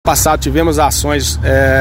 Passado tivemos ações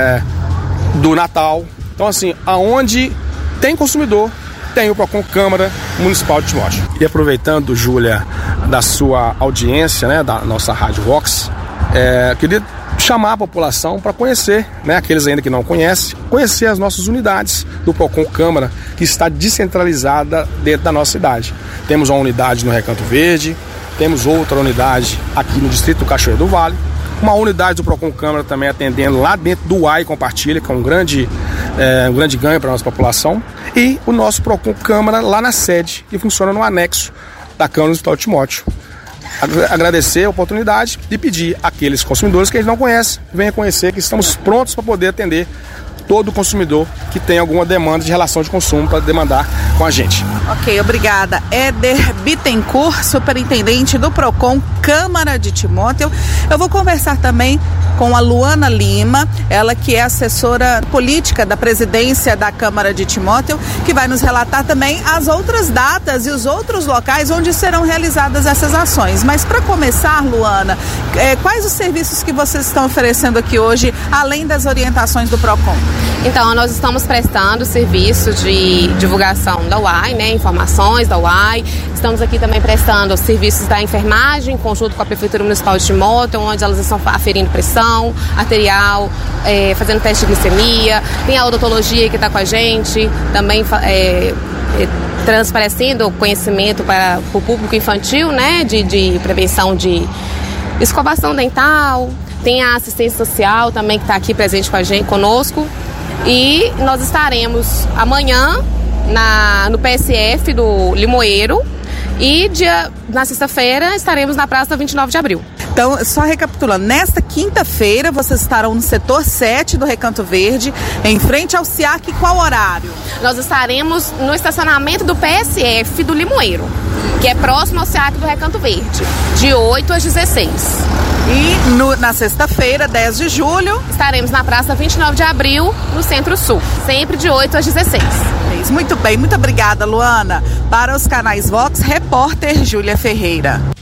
do Natal. Então, assim, aonde tem consumidor, tem o PROCON Câmara Municipal de Timóteo. E aproveitando, Júlia, da sua audiência, né, da nossa Rádio Vox, queria chamar a população para conhecer, né, aqueles ainda que não conhecem, conhecer as nossas unidades do PROCON Câmara, que está descentralizada dentro da nossa cidade. Temos uma unidade no Recanto Verde, temos outra unidade aqui no distrito do Cachoeiro do Vale, uma unidade do PROCON Câmara também atendendo lá dentro do UAI Compartilha, que é um grande ganho para a nossa população, e o nosso PROCON Câmara lá na sede, que funciona no anexo da Câmara Municipal de Timóteo. Agradecer a oportunidade de pedir àqueles consumidores que eles não conhecem, venham conhecer, que estamos prontos para poder atender todo consumidor que tem alguma demanda de relação de consumo para demandar com a gente. Ok, obrigada. Éder Bittencourt, superintendente do PROCON Câmara de Timóteo. Eu vou conversar também com a Luana Lima, ela que é assessora política da presidência da Câmara de Timóteo, que vai nos relatar também as outras datas e os outros locais onde serão realizadas essas ações. Mas para começar, Luana, quais os serviços que vocês estão oferecendo aqui hoje, além das orientações do PROCON? Então, nós estamos prestando serviço de divulgação da UAI, né, informações da UAI. Estamos aqui também prestando serviços da enfermagem, em conjunto com a Prefeitura Municipal de Timóteo, onde elas estão aferindo pressão arterial, fazendo teste de glicemia. Tem a odontologia que está com a gente, também transparecendo conhecimento para o público infantil, né, de prevenção de escovação dental. Tem a assistência social também que está aqui presente com a gente, conosco. E nós estaremos amanhã no PSF do Limoeiro e na sexta-feira estaremos na Praça 29 de Abril. Então, só recapitulando, nesta quinta-feira vocês estarão no setor 7 do Recanto Verde, em frente ao SIAC, qual horário? Nós estaremos no estacionamento do PSF do Limoeiro, que é próximo ao SIAC do Recanto Verde, de 8 às 16. E na sexta-feira, 10 de julho, estaremos na Praça 29 de Abril, no Centro-Sul, sempre de 8 às 16. Muito bem, muito obrigada, Luana. Para os canais Vox, repórter Júlia Ferreira.